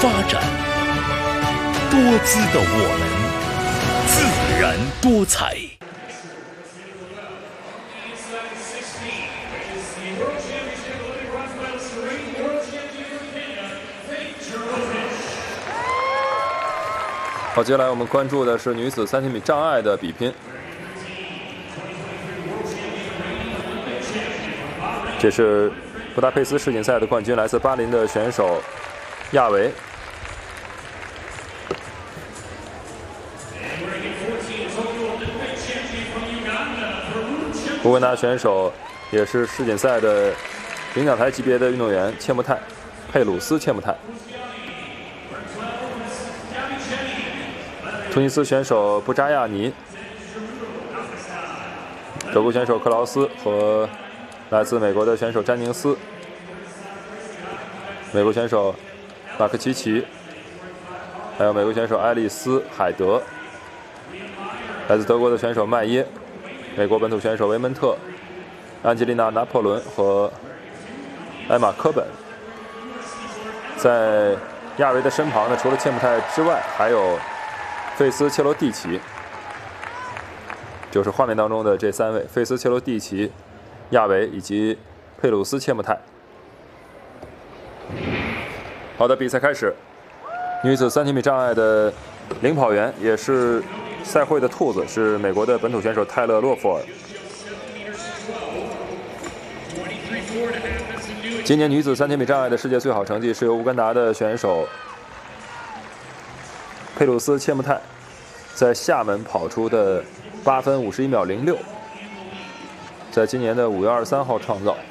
发展，多姿的我们，自然多彩。 好，接下来我们关注的是女子3千米障碍的比拼。这是布达佩斯世锦赛的冠军，来自巴林的选手亚维。乌干达选手也是世锦赛的领奖台级别的运动员切穆泰，佩鲁斯切穆泰。突尼斯选手布扎亚尼，德国选手克劳斯和来自美国的选手詹宁斯，美国选手马克奇奇，还有美国选手爱丽丝海德，来自德国的选手麦耶，美国本土选手维门特、安吉丽娜·拿破仑和艾玛·科本。在亚维的身旁呢，除了切穆泰之外，还有费斯切罗蒂奇，就是画面当中的这3位：费斯切罗蒂奇、亚维以及佩鲁斯切穆泰。好的，比赛开始。女子3千米障碍的领跑员，也是赛会的兔子，是美国的本土选手泰勒·洛夫尔。今年女子3千米障碍的世界最好成绩是由乌干达的选手佩鲁斯切穆泰在厦门跑出的8分51秒06，在今年的5月23号创造。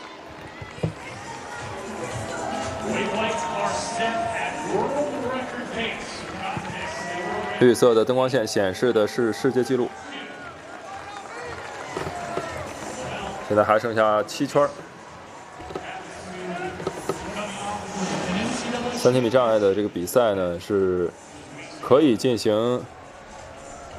绿色的灯光线显示的是世界纪录。现在还剩下7圈。3千米障碍的这个比赛呢，是可以进行